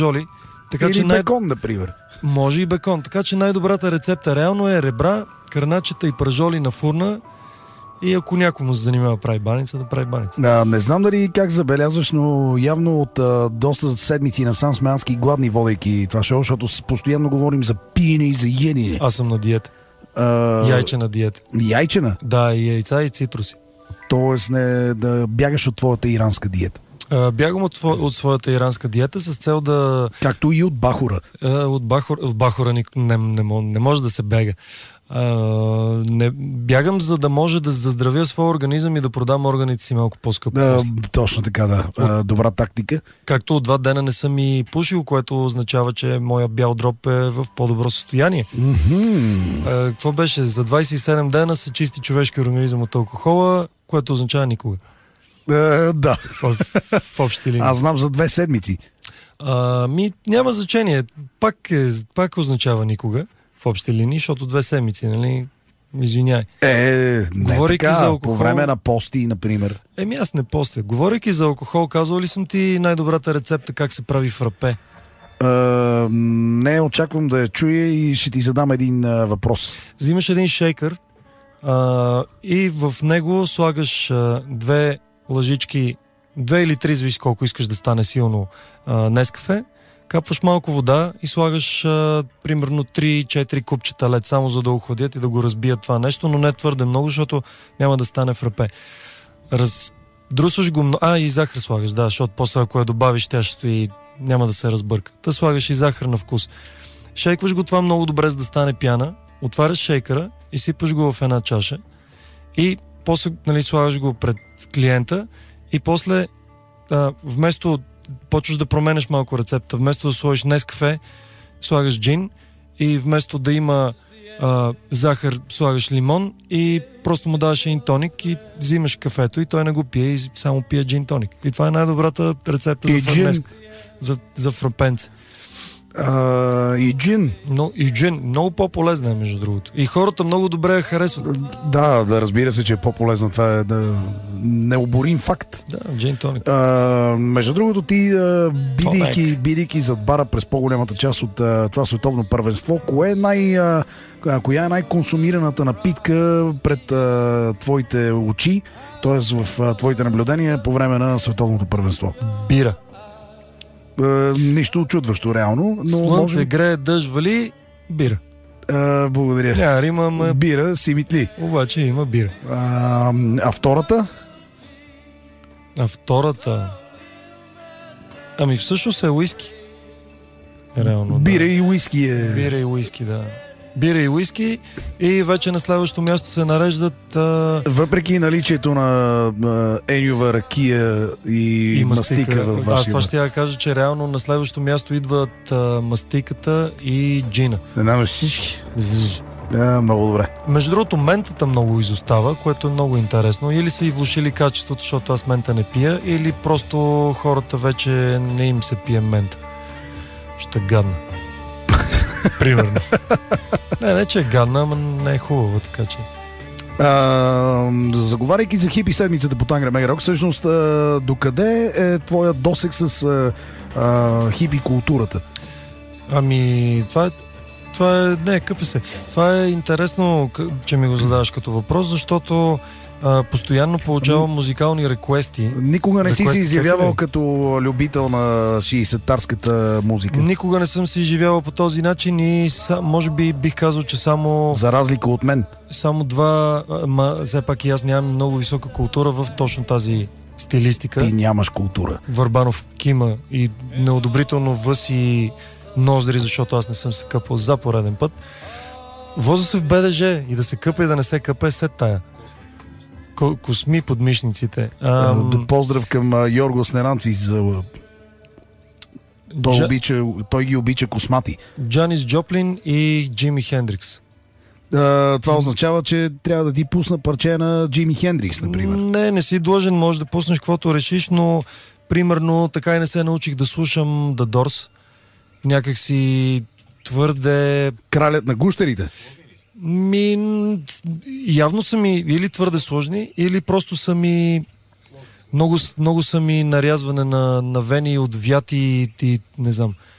пържоли. Така, или че бекон, например. Може и бекон. Така че най-добрата рецепта реално е ребра, кърначета и пържоли на фурна. И ако някой му се занимава прави баница, да прави баница. Не знам дали как забелязваш, но явно от доста седмици насам сме адски гладни, водейки това шоу, защото постоянно говорим за пиене и за ядене. Аз съм на диета. Яйчена диета. Яйчена? Да, и яйца и цитруси. Тоест не да бягаш от твоята иранска диета. Бягам от своята иранска диета с цел да... Както и от бахура. От бахура не може да се бега. Не бягам, за да може да заздравя своя организъм и да продам органите си малко по-скъпо. Точно така, да. Добра тактика. Както от 2 дена не съм и пушил, което означава, че моя бял дроб е в по-добро състояние. Какво беше? За 27 дена се чисти човешки организъм от алкохола, което означава никога. Да. В общи линии. Аз знам за 2 седмици. Няма значение. Пак означава никога. В общи линии, защото 2 седмици, нали? Извиняй. Говорейки за алкохол... По време на пости, например. Аз не постя. Говорейки за алкохол, казвал ли съм ти най-добрата рецепта как се прави фрапе? Не, очаквам да я чуя и ще ти задам един въпрос. Взимаш един шейкър и в него слагаш 2 лъжички, 2 или 3, зависи колко искаш да стане силно Нескафе. Капваш малко вода и слагаш примерно 3-4 купчета лед, само за да охладят и да го разбият това нещо, но не твърде много, защото няма да стане фрапе. Друсваш го и захар слагаш, да, защото после ако я добавиш, тя ще стои, няма да се разбърка. Та слагаш и захар на вкус. Шейкваш го това много добре, за да стане пяна, отваряш шейкъра и сипаш го в една чаша и после слагаш го пред клиента и после вместо почваш да променеш малко рецепта. Вместо да сложиш Нескафе, слагаш джин и вместо да има захар, слагаш лимон и просто му даваш един тоник и взимаш кафето и той не го пие и само пие джин тоник. И това е най-добрата рецепта за фрапенце. И джин. И джин. Много по-полезна е, между другото. И хората много добре я харесват. Да, разбира се, че е по-полезна. Това е необорим факт. Да, джин тоник. Между другото, ти бидейки зад бара през по-голямата част от това световно първенство, коя е най-консумираната напитка пред твоите очи, т.е. в твоите наблюдения по време на световното първенство? Бира. Нищо очудващо реално. Но слънце грее, дъжд вали, бира. Благодаря. Бира си митли. Обаче има бира. А втората? Всъщност е уиски. Реално. Бира и уиски е. Бира и уиски, да. Бира и уиски и вече на следващото място се нареждат... Въпреки наличието на енюва ракия и мастика във вашия... Аз това ще я кажа, че реално на следващото място идват мастиката и джина. На всички. Много добре. Между другото, ментата много изостава, което е много интересно. Или са и влошили качеството, защото аз мента не пия, или просто хората вече не им се пие мента. Ще е гадно. Примерно. Не, че е гадна, ама не е хубаво, така че. Заговаряйки за хипи седмицата по Тангра Мега Рок, всъщност докъде е твоят досег с хипи културата? Не, къпе се. Това е интересно, че ми го задаваш като въпрос, защото постоянно получавам музикални реквести. Никога не си се изявявал като любител на 60-тарската музика? Никога не съм се изживявал по този начин и може би бих казал, че само... За разлика от мен. Само все пак и аз нямам много висока култура в точно тази стилистика. Ти нямаш култура. Върбанов кима и неодобрително въси ноздри, защото аз не съм се къпал за пореден път. Воза се в БДЖ и да се къпа и да не се къпе след тая. Косми под мишниците. Поздрав към Йорго Снеранци. Той ги обича космати. Джанис Джоплин и Джими Хендрикс. Това означава, че трябва да ти пусна парче на Джими Хендрикс, например. Не си длъжен, можеш да пуснеш каквото решиш, но примерно така и не се научих да слушам The Doors. Някак си твърде... Кралят на гущерите? Явно са ми или твърде сложни, или просто са ми много са ми нарязване на вени от вяти и не знам.